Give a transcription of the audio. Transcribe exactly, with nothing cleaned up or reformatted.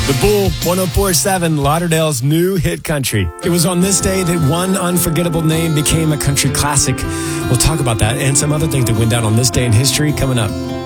The Bull, one oh four point seven, Lauderdale's new hit country. It was on this day that one unforgettable name became a country classic. We'll talk about that and some other things that went down on this day in history coming up.